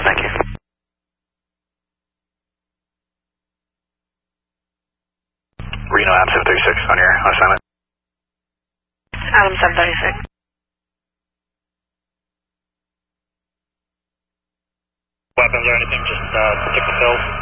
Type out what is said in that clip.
thank you. Reno Adam 736 on your assignment. Adam 736. Weapons or anything, just stick the pills.